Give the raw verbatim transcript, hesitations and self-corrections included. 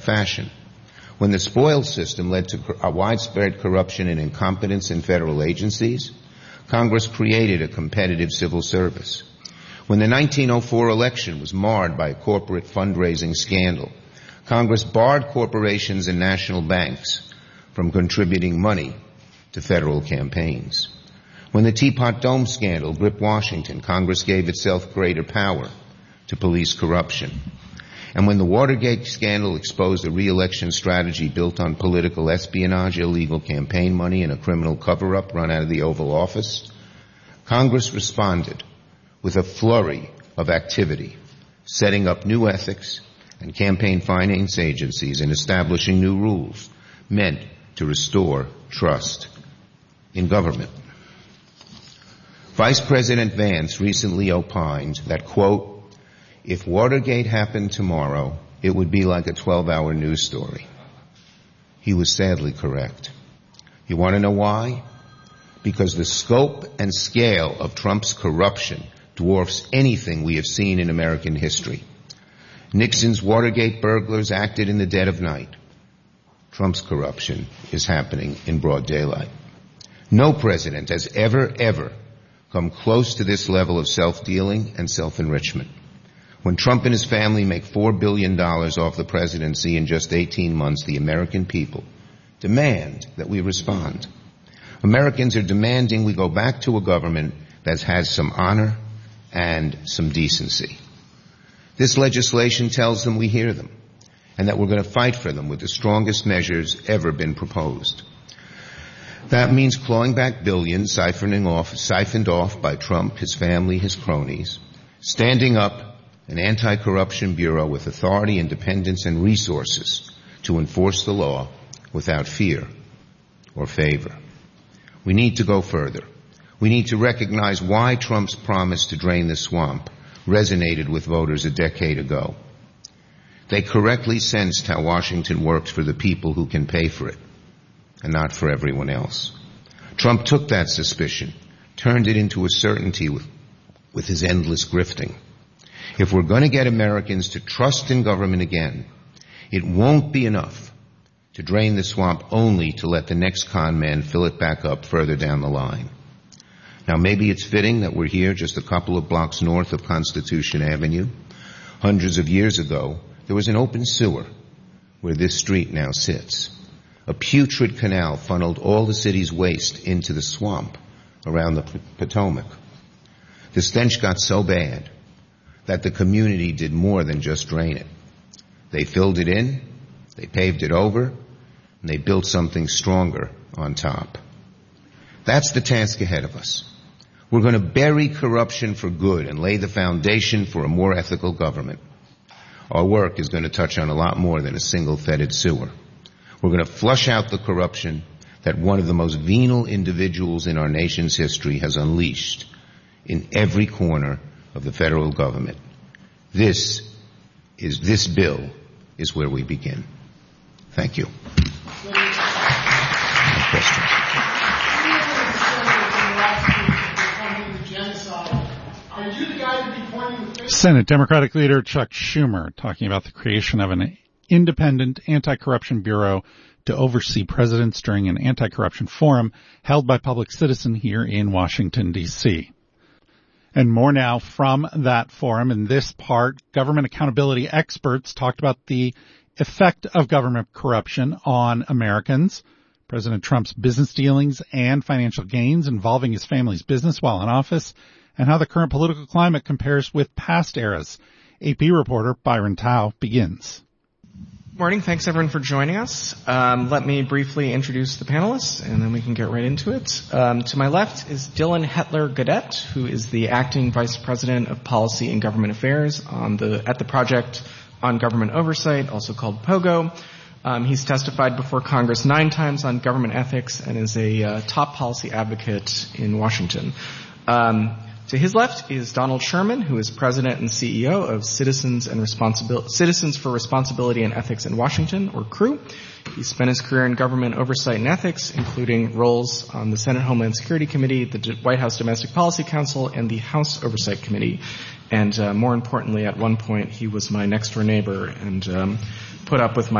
fashion. When the spoils system led to cor- widespread corruption and incompetence in federal agencies, Congress created a competitive civil service. When the nineteen oh four election was marred by a corporate fundraising scandal, Congress barred corporations and national banks from contributing money to federal campaigns. When the Teapot Dome scandal gripped Washington, Congress gave itself greater power to police corruption. And when the Watergate scandal exposed a re-election strategy built on political espionage, illegal campaign money, and a criminal cover-up run out of the Oval Office, Congress responded with a flurry of activity, setting up new ethics and campaign finance agencies and establishing new rules meant to restore trust in government. Vice President Vance recently opined that, quote, if Watergate happened tomorrow, it would be like a twelve-hour news story. He was sadly correct. You want to know why? Because the scope and scale of Trump's corruption dwarfs anything we have seen in American history. Nixon's Watergate burglars acted in the dead of night. Trump's corruption is happening in broad daylight. No president has ever, ever come close to this level of self-dealing and self-enrichment. When Trump and his family make four billion dollars off the presidency in just eighteen months, the American people demand that we respond. Americans are demanding we go back to a government that has some honor and some decency. This legislation tells them we hear them and that we're going to fight for them with the strongest measures ever been proposed. That means clawing back billions siphoning off, siphoned off by Trump, his family, his cronies, standing up an anti-corruption bureau with authority, independence, and resources to enforce the law without fear or favor. We need to go further. We need to recognize why Trump's promise to drain the swamp resonated with voters a decade ago. They correctly sensed how Washington works for the people who can pay for it, and not for everyone else. Trump took that suspicion, turned it into a certainty with, with his endless grifting. If we're going to get Americans to trust in government again, it won't be enough to drain the swamp only to let the next con man fill it back up further down the line. Now, maybe it's fitting that we're here just a couple of blocks north of Constitution Avenue. Hundreds of years ago, there was an open sewer where this street now sits. A putrid canal funneled all the city's waste into the swamp around the Potomac. The stench got so bad that the community did more than just drain it. They filled it in, they paved it over, and they built something stronger on top. That's the task ahead of us. We're going to bury corruption for good and lay the foundation for a more ethical government. Our work is going to touch on a lot more than a single fetid sewer. We're going to flush out the corruption that one of the most venal individuals in our nation's history has unleashed in every corner of the federal government. This is, this bill is where we begin. Thank you. No questions. Senate Democratic Leader Chuck Schumer talking about the creation of an independent anti-corruption bureau to oversee presidents during an anti-corruption forum held by Public Citizen here in Washington, D C And more now from that forum. In this part, government accountability experts talked about the effect of government corruption on Americans, President Trump's business dealings and financial gains involving his family's business while in office, and how the current political climate compares with past eras. A P reporter Byron Tao begins. Morning. Thanks, everyone, for joining us. Um, let me briefly introduce the panelists, and then we can get right into it. Um, to my left is Dylan Hetler-Gadet, who is the acting vice president of policy and government affairs on the at the Project on Government Oversight, also called POGO. Um, he's testified before Congress nine times on government ethics and is a uh, top policy advocate in Washington. Um, To his left is Donald Sherman, who is president and C E O of Citizens and Responsibil- Citizens for Responsibility and Ethics in Washington, or C R E W. He spent his career in government oversight and ethics, including roles on the Senate Homeland Security Committee, the D- White House Domestic Policy Council, and the House Oversight Committee. And uh, more importantly, at one point, he was my next-door neighbor and um, put up with my